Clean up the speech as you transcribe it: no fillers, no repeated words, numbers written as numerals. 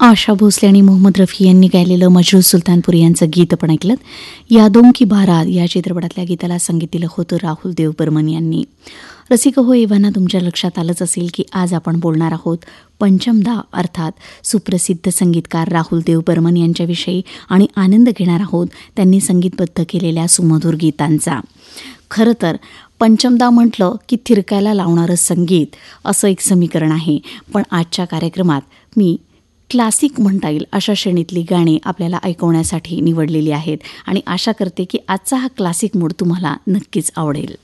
आशा भोसले आणि मोहम्मद रफी यांनी गायलेलं मजरूह सुलतानपुरी यांचं गीत आपण ऐकलं. यादों की बारात या चित्रपटातल्या गीताला संगीत दिलं होतं राहुल देव बर्मन यांनी. रसिक हो, एव्हाना तुमच्या लक्षात आलंच असेल की आज आपण बोलणार आहोत पंचमदा अर्थात सुप्रसिद्ध संगीतकार राहुल देव बर्मन यांच्याविषयी आणि आनंद घेणार आहोत त्यांनी संगीतबद्ध केलेल्या सुमधुर गीतांचा. खरं तर पंचमदा म्हटलं की थिरकायला लावणारं संगीत असं एक समीकरण आहे, पण आजच्या कार्यक्रमात मी क्लासिक म्हणता येईल अशा श्रेणीतली गाणी आपल्याला ऐकवण्यासाठी निवडलेली आहेत आणि आशा करते की आजचा हा क्लासिक मूड तुम्हाला नक्कीच आवडेल.